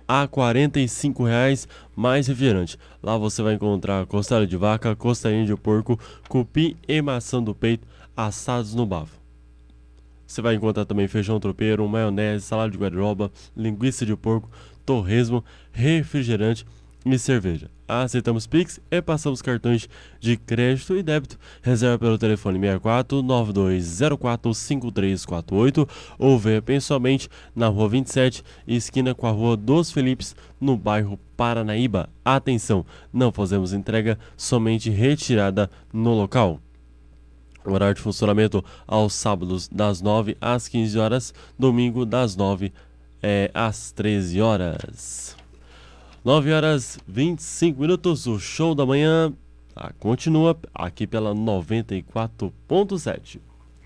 a R$ 45,00 mais refrigerante. Lá você vai encontrar costela de vaca, costelinha de porco, cupim e maçã do peito assados no bafo. Você vai encontrar também feijão tropeiro, maionese, salada de guariroba, linguiça de porco, torresmo, refrigerante e cerveja. Aceitamos Pix e passamos cartões de crédito e débito. Reserva pelo telefone 64 9204 5348 ou venha pessoalmente na Rua 27, esquina com a Rua dos Felipes, no bairro Paranaíba. Atenção, não fazemos entrega, somente retirada no local. O horário de funcionamento aos sábados das 9 às 15 horas, domingo das 9 às 13 horas. 9 horas 25 minutos, o show da manhã continua aqui pela 94.7.